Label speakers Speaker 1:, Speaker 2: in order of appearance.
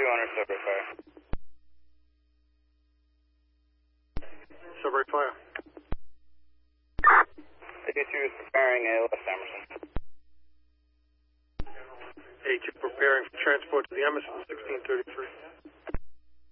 Speaker 1: Subway Fire.
Speaker 2: Subway Fire.
Speaker 1: A2 is preparing a West Emerson.
Speaker 2: A2 preparing for transport to the Emerson, 1633.